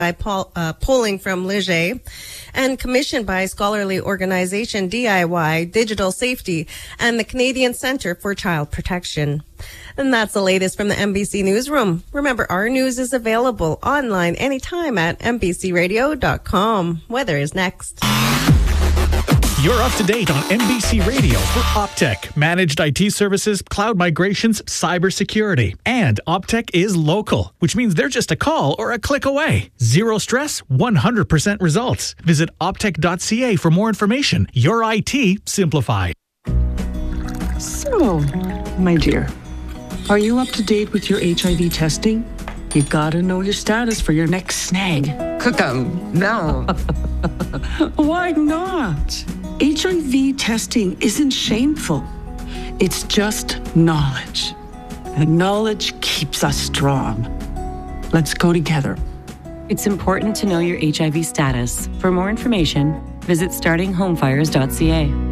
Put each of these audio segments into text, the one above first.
by polling from Leger and commissioned by scholarly organization DIY Digital Safety and the Canadian Centre for Child Protection. And that's the latest from the NBC Newsroom. Remember, our news is available online anytime at NBCRadio.com. Weather is next. You're up to date on NBC Radio for Optech, managed IT services, cloud migrations, cybersecurity. And Optech is local, which means they're just a call or a click away. Zero stress, 100% results. Visit optech.ca for more information. Your IT simplified. So, my dear, are you up to date with your HIV testing? You gotta know your status for your next snag. No. Why not? HIV testing isn't shameful. It's just knowledge. And knowledge keeps us strong. Let's go together. It's important to know your HIV status. For more information, visit startinghomefires.ca.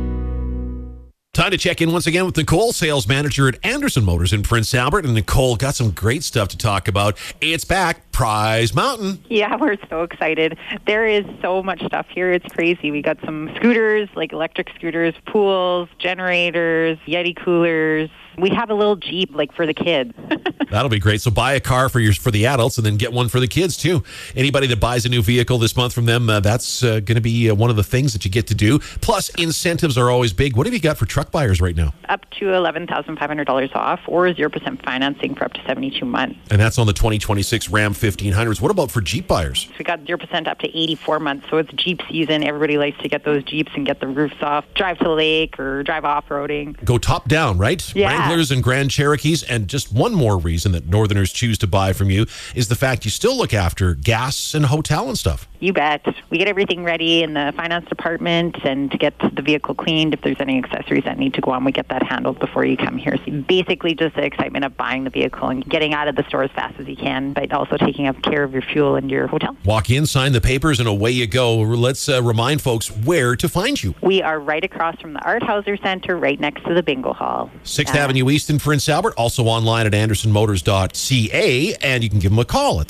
Time to check in once again with Nicole, sales manager at Anderson Motors in Prince Albert. And Nicole, got some great stuff to talk about. It's back, Prize Mountain. Yeah, we're so excited. There is so much stuff here. It's crazy. We got some scooters, like electric scooters, pools, generators, Yeti coolers. We have a little Jeep, like, for the kids. That'll be great. So buy a car for the adults and then get one for the kids, too. Anybody that buys a new vehicle this month from them, that's going to be one of the things that you get to do. Plus, incentives are always big. What have you got for truck buyers right now? Up to $11,500 off or 0% financing for up to 72 months. And that's on the 2026 Ram 1500s. What about for Jeep buyers? We got 0% up to 84 months. So it's Jeep season. Everybody likes to get those Jeeps and get the roofs off, drive to the lake or drive off-roading. Go top down, right? Yeah. Wranglers and Grand Cherokees. And just one more reason that Northerners choose to buy from you is the fact you still look after gas and hotel and stuff. You bet. We get everything ready in the finance department, and to get the vehicle cleaned, if there's any accessories that need to go on, we get that handled before you come here. So basically just the excitement of buying the vehicle and getting out of the store as fast as you can, but also taking up care of your fuel and your hotel. Walk in, sign the papers, and away you go. Let's remind folks where to find you. We are right across from the Art Hauser Center, right next to the bingo hall. 6th Avenue East in Prince Albert, also online at andersonmotors.ca, and you can give them a call at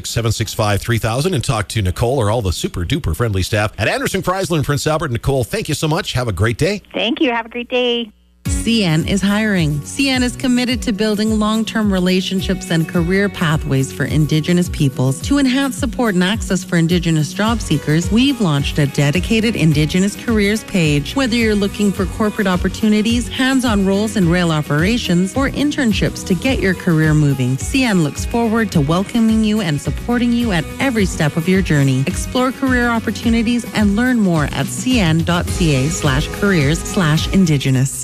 306-765-3000 and talk to Nicole or all the super-duper friendly staff at Anderson Chrysler in Prince Albert. Nicole, thank you so much. Have a great day. Thank you. Have a great day. CN is hiring. CN is committed to building long-term relationships and career pathways for Indigenous peoples. To enhance support and access for Indigenous job seekers, we've launched a dedicated Indigenous careers page. Whether you're looking for corporate opportunities, hands-on roles in rail operations, or internships to get your career moving, CN looks forward to welcoming you and supporting you at every step of your journey. Explore career opportunities and learn more at cn.ca/careers/Indigenous.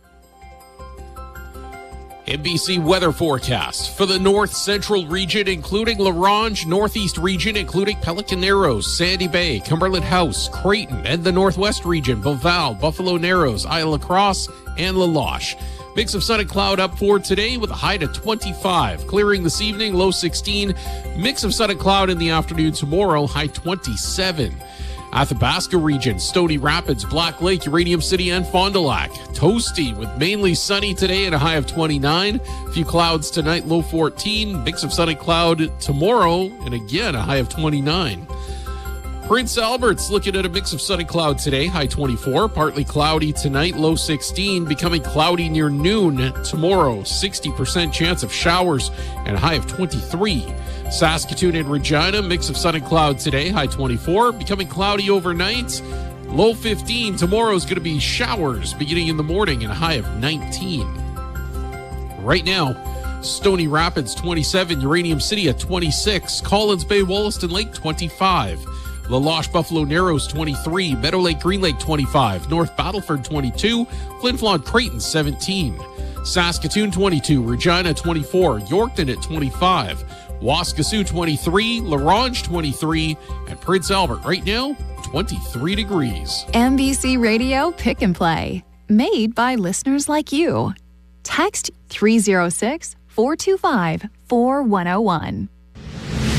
NBC weather forecast for the north central region, including La Ronge, northeast region, including Pelican Narrows, Sandy Bay, Cumberland House, Creighton, and the northwest region, Beauval, Buffalo Narrows, Isle La Crosse, and La Loche. Mix of sun and cloud up for today with a high to 25. Clearing this evening, low 16. Mix of sun and cloud in the afternoon tomorrow, high 27. Athabasca region, Stony Rapids, Black Lake, Uranium City, and Fond du Lac. Toasty with mainly sunny today and a high of 29. A few clouds tonight, low 14. Mix of sun and cloud tomorrow, and again a high of 29. Prince Albert's looking at a mix of sun and cloud today, high 24. Partly cloudy tonight, low 16. Becoming cloudy near noon tomorrow. 60% chance of showers and a high of 23. Saskatoon and Regina, mix of sun and cloud today, high 24. Becoming cloudy overnight, low 15. Tomorrow's going to be showers beginning in the morning and a high of 19. Right now, Stony Rapids 27, Uranium City at 26, Collins Bay, Wollaston Lake 25, La Loche, Buffalo Narrows 23, Meadow Lake, Green Lake 25, North Battleford 22, Flin Flon, Creighton 17, Saskatoon 22, Regina 24, Yorkton at 25, Waskesiu 23, La Ronge 23, and Prince Albert right now 23 degrees. NBC Radio Pick and Play, made by listeners like you. Text 306-425-4101.